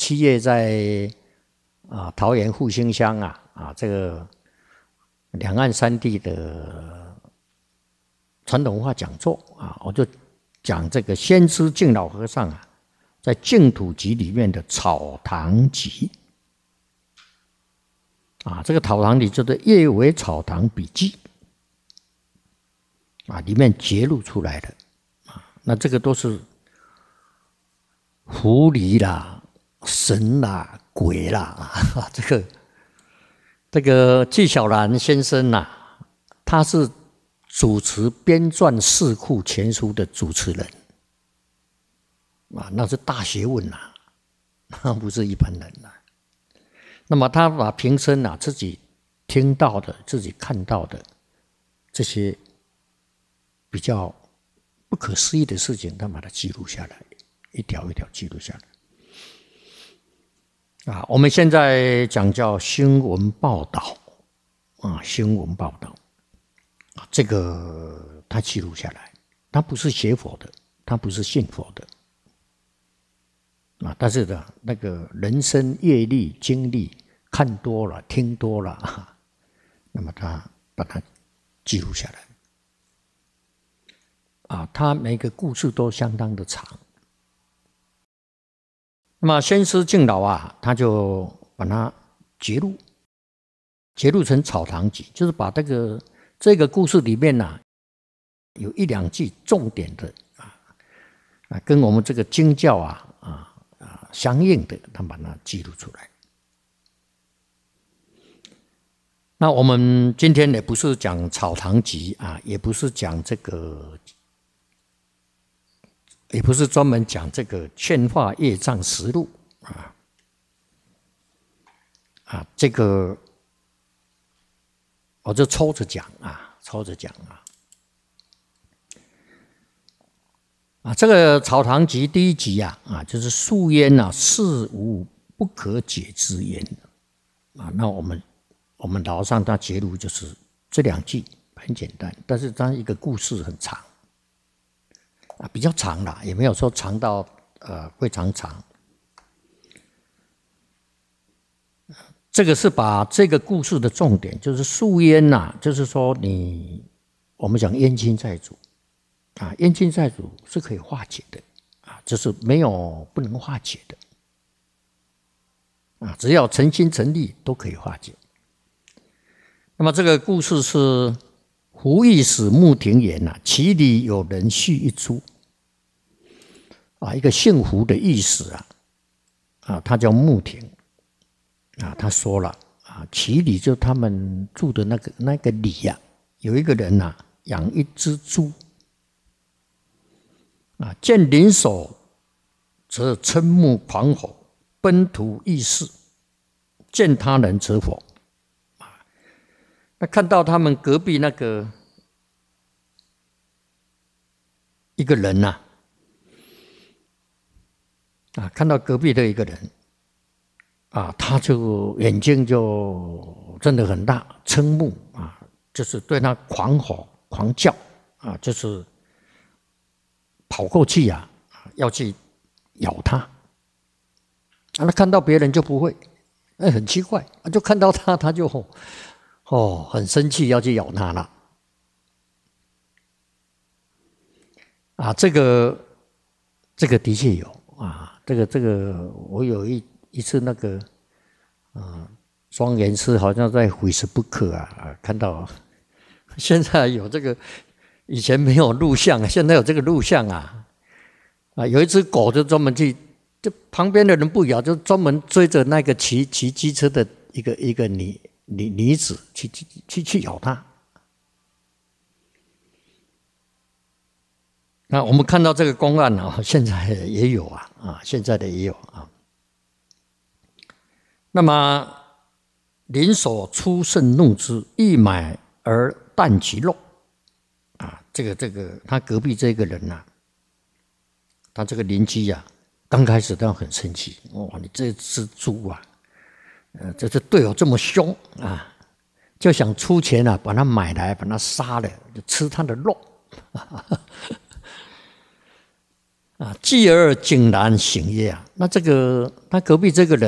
7月在桃园复兴乡这个两岸三地的传统文化讲座我就讲这个先知敬老和尚在净土集里面的草堂集这个草堂里叫做《叶尾草堂笔记》里面揭露出来的那这个都是狐狸啦、神啦、鬼啦这个纪晓岚先生他是主持编撰《四库全书》的主持人那是大学问那不是一般人那么他把平生自己听到的、自己看到的这些比较不可思议的事情，他把它记录下来，一条一条记录下来我们现在讲叫新闻报道新闻报道这个他记录下来，他不是学佛的，他不是信佛的但是那个人生阅历经历看多了听多了那么他把它记录下来他每个故事都相当的长。那么先师敬老他就把它揭露成草堂集，就是把这个故事里面有1、2句重点的跟我们这个经教相应的，他把它记录出来。那我们今天也不是讲草堂集也不是讲这个，也不是专门讲这个劝化业障实录这个我就抽着讲这个草堂集第1集就是树焉事无不可解之焉那我们老上他揭露就是这2句很简单，但是它一个故事很长比较长啦，也没有说长到非常长。这个是把这个故事的重点，就是树焉就是说我们讲冤亲债主冤亲债主是可以化解的就是没有不能化解的只要诚心诚意都可以化解。那么这个故事是胡御史穆庭言其里有人叙一出一个姓胡的御史他叫穆庭他说了其里就他们住的那个里有一个人养一只猪见邻所则嗔目狂吼，奔图议事，见他人则否。那看到他们隔壁那个一个人看到隔壁的一个人他就眼睛就真的很大，瞠目就是对他狂吼狂叫就是跑过去要去咬他那看到别人就不会很奇怪就看到他就很生气要去咬他了这个的确有这个我有一次那个庄严师好像在Facebook看到现在有这个，以前没有录像现在有这个录像有一只狗就专门去，就旁边的人不咬，就专门追着那个骑机车的一个女子去咬它。那我们看到这个公案现在也有现在的也有那么邻所出甚怒之，欲买而啖其肉这个他隔壁这个人他这个邻居刚开始都很生气，你这只猪这对我这么凶就想出钱把它买来，把它杀了，就吃它的肉继而井然醒也啊。那这个他隔壁这个人。